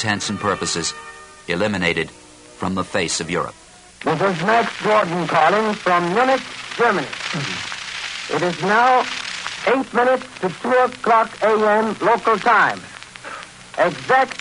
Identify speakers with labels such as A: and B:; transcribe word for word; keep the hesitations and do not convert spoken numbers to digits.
A: intents and purposes, eliminated from the face of Europe.
B: This is Max Gordon calling from Munich, Germany. It is now eight minutes to two o'clock a.m. local time. Exact